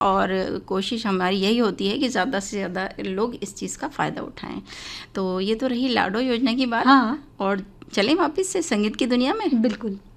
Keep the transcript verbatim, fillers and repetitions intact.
और कोशिश हमारी यही होती है कि ज़्यादा से ज़्यादा लोग इस चीज़ का फ़ायदा उठाएं। तो ये तो रही लाडो योजना की बात। हाँ, और चलें वापस से संगीत की दुनिया में। बिल्कुल।